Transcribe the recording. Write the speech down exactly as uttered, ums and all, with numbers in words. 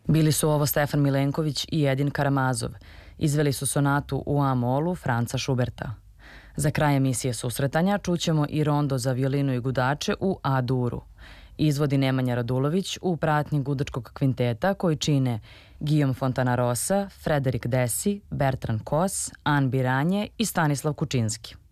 Bili su ovo Stefan Milenković i Edin Karamazov. Izveli su sonatu u A-molu Franca Šuberta. Za kraj emisije Susretanja čućemo i rondo za violinu i gudače u A-duru. Izvodi Nemanja Radulović u pratnji gudačkog kvinteta koji čine Guillaume Fontanarosa, Frederik Desi, Bertrand Kos, An Biranje i Stanislav Kučinski.